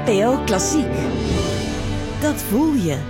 NPO Klassiek. Dat voel je.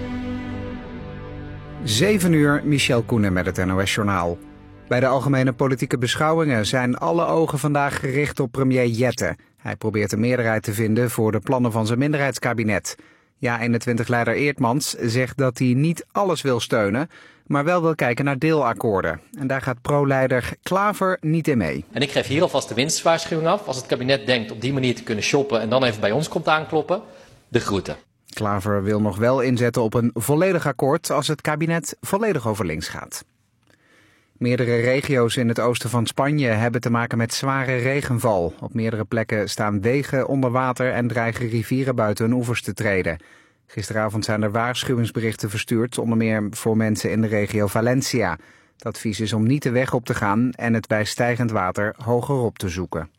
7 uur, Michel Koenen met het NOS-journaal. Bij de algemene politieke beschouwingen zijn alle ogen vandaag gericht op premier Jette. Hij probeert een meerderheid te vinden voor de plannen van zijn minderheidskabinet. Ja21-leider Eertmans zegt dat hij niet alles wil steunen, maar wel wil kijken naar deelakkoorden. En daar gaat pro-leider Klaver niet in mee. En ik geef hier alvast de winstwaarschuwing af. Als het kabinet denkt op die manier te kunnen shoppen en dan even bij ons komt aankloppen, de groeten. Klaver wil nog wel inzetten op een volledig akkoord als het kabinet volledig over links gaat. Meerdere regio's in het oosten van Spanje hebben te maken met zware regenval. Op meerdere plekken staan wegen onder water en dreigen rivieren buiten hun oevers te treden. Gisteravond zijn er waarschuwingsberichten verstuurd, onder meer voor mensen in de regio Valencia. Het advies is om niet de weg op te gaan en het bij stijgend water hogerop te zoeken.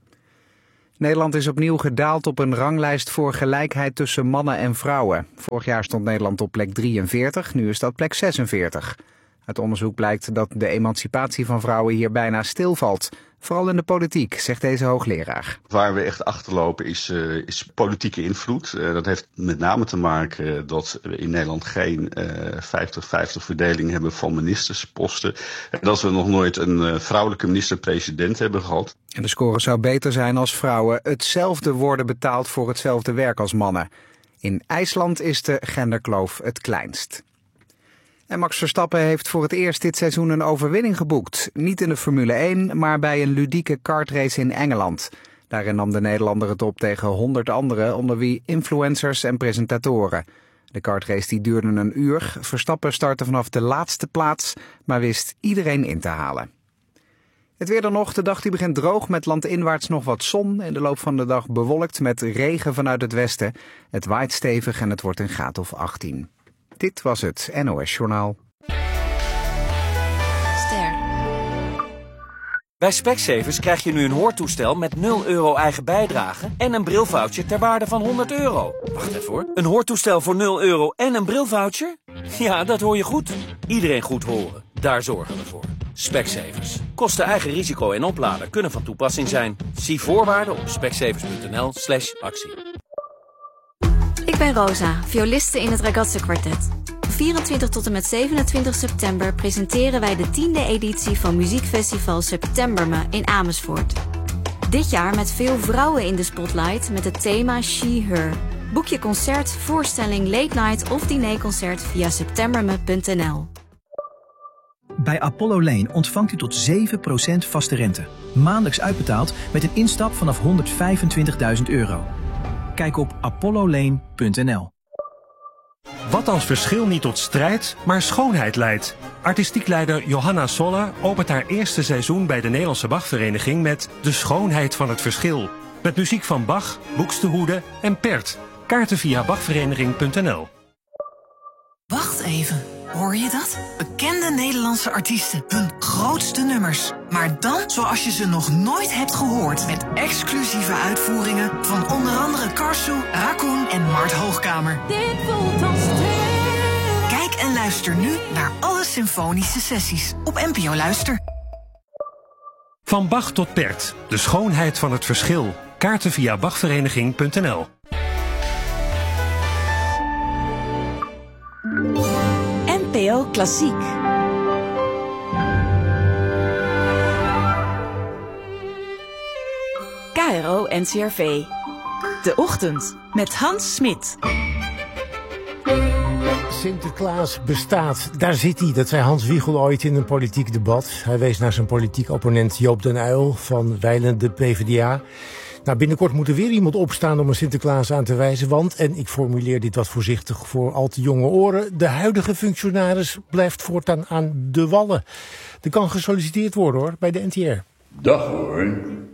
Nederland is opnieuw gedaald op een ranglijst voor gelijkheid tussen mannen en vrouwen. Vorig jaar stond Nederland op plek 43, nu is dat plek 46. Uit onderzoek blijkt dat de emancipatie van vrouwen hier bijna stilvalt. Vooral in de politiek, zegt deze hoogleraar. Waar we echt achterlopen is politieke invloed. Dat heeft met name te maken dat we in Nederland geen 50-50 verdeling hebben van ministersposten. En dat we nog nooit een vrouwelijke minister-president hebben gehad. En de score zou beter zijn als vrouwen hetzelfde worden betaald voor hetzelfde werk als mannen. In IJsland is de genderkloof het kleinst. En Max Verstappen heeft voor het eerst dit seizoen een overwinning geboekt. Niet in de Formule 1, maar bij een ludieke kartrace in Engeland. Daarin nam de Nederlander het op tegen 100 anderen, onder wie influencers en presentatoren. De kartrace die duurde een uur. Verstappen startte vanaf de laatste plaats, maar wist iedereen in te halen. Het weer dan nog. De dag die begint droog met landinwaarts nog wat zon. In de loop van de dag bewolkt met regen vanuit het westen. Het waait stevig en het wordt een graad of 18. Dit was het NOS-journaal. Ster. Bij Specsavers krijg je nu een hoortoestel met €0 eigen bijdrage en een brilvoucher ter waarde van €100. Wacht even hoor. Een hoortoestel voor €0 en een brilvoucher? Ja, dat hoor je goed. Iedereen goed horen. Daar zorgen we voor. Specsavers. Kosten eigen risico en oplader kunnen van toepassing zijn. Zie voorwaarden op specsavers.nl/actie. Ik ben Rosa, violiste in het Ragazze Quartet. Van 24 tot en met 27 september presenteren wij de 10e editie van muziekfestival Septemberme in Amersfoort. Dit jaar met veel vrouwen in de spotlight met het thema She-Her. Boek je concert, voorstelling, late night of dinerconcert via septemberme.nl. Bij Apollo Lane ontvangt u tot 7% vaste rente. Maandelijks uitbetaald met een instap vanaf €125.000. Kijk op apollolane.nl. Wat als verschil niet tot strijd, maar schoonheid leidt? Artistiek leider Johanna Soller opent haar eerste seizoen bij de Nederlandse Bachvereniging met De Schoonheid van het Verschil. Met muziek van Bach, Buxtehude en Pärt. Kaarten via bachvereniging.nl. Wacht even, hoor je dat? Bekende Nederlandse artiesten, hun grootste nummers. Maar dan zoals je ze nog nooit hebt gehoord. Met exclusieve uitvoeringen van onder andere Karsu, Raccoon en Mart Hoogkamer. Dit voelt als Kijk en luister nu naar alle symfonische sessies op NPO Luister. Van Bach tot Pärt. De Schoonheid van het Verschil. Kaarten via bachvereniging.nl. NPO Klassiek. KRO NCRV. De Ochtend met Hans Smit. Sinterklaas bestaat, daar zit hij. Dat zei Hans Wiegel ooit in een politiek debat. Hij wees naar zijn politiek opponent Joop den Uyl van wijlen de PvdA. Nou, binnenkort moet er weer iemand opstaan om een Sinterklaas aan te wijzen. Want, en ik formuleer dit wat voorzichtig voor al te jonge oren, de huidige functionaris blijft voortaan aan de wallen. Er kan gesolliciteerd worden hoor, bij de NTR. Dag hoor.